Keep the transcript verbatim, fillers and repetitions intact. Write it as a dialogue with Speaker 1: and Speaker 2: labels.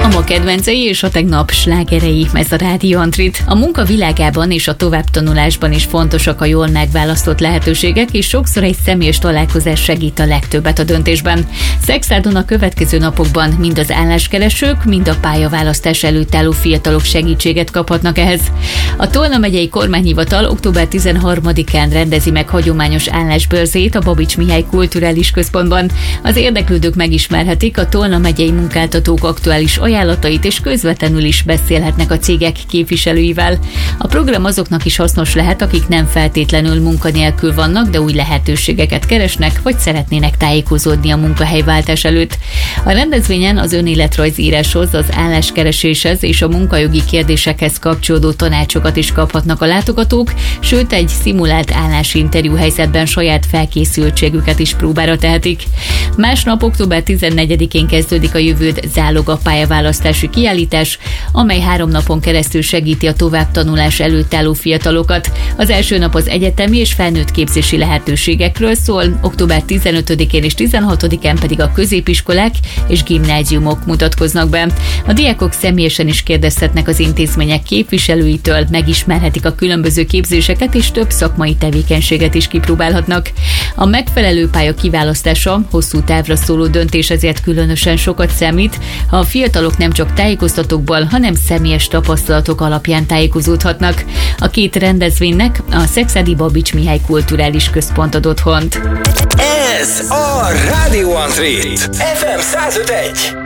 Speaker 1: A ma kedvencei és a tegnap slágerei, ez a Rádió Antrit. A munka világában és a továbbtanulásban is fontosak a jól megválasztott lehetőségek, és sokszor egy személyes találkozás segít a legtöbbet a döntésben. Szekszádon a következő napokban mind az álláskeresők, mind a pályaválasztás előtt álló fiatalok segítséget kaphatnak ehhez. A Tolna megyei kormányhivatal október tizenharmadikán rendezi meg hagyományos állásbörzét a Babits Mihály Kulturális Központban. Az érdeklődők megismerhetik a Tolna megyei munkáltatók aktuális ajánlatait, és közvetlenül is beszélhetnek a cégek képviselőivel. A program azoknak is hasznos lehet, akik nem feltétlenül munkanélkül vannak, de új lehetőségeket keresnek, vagy szeretnének tájékozódni a munkahelyváltás előtt. A rendezvényen az önéletrajzíráshoz, az álláskereséshez és a munkajogi kérdésekhez kapcsolódó tanácsokat is kaphatnak a látogatók, sőt egy szimulált állásinterjú helyzetben saját felkészültségüket is próbára tehetik. Másnap október tizennegyedikén kezdődik a Jövőd záloga pályaválasztási kiállítás, amely három napon keresztül segíti a továbbtanulás előtt álló fiatalokat. Az első nap az egyetemi és felnőtt képzési lehetőségekről szól, október tizenötödikén és tizenhatodikán pedig a középiskolák és gimnáziumok mutatkoznak be. A diákok személyesen is kérdezhetnek az intézmények képviselőitől, megismerhetik a különböző képzéseket, és több szakmai tevékenységet is kipróbálhatnak. A megfelelő pálya kiválasztása hosszú távra szóló döntés, ezért különösen sokat számít, ha a fiatalok nem csak tájékoztatókból, hanem személyes tapasztalatok alapján tájékozódhatnak. A két rendezvénynek a Szexádi Babits Mihály Kulturális Központ ad otthont.
Speaker 2: Ez a Rádió Antrit ef em száz öt pont egy.